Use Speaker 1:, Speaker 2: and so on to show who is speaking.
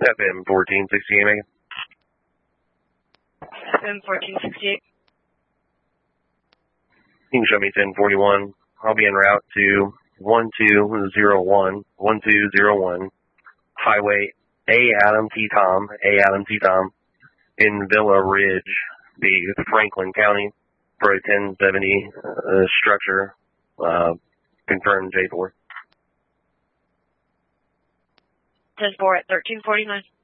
Speaker 1: FM 1468, Megan.
Speaker 2: FM 1468.
Speaker 1: You can show me 1041. I'll be en route to 1201 Highway A. Adam T. Tom in Villa Ridge, the Franklin County, for a 1070 structure. Confirmed J4.
Speaker 2: 10-4 at 1349.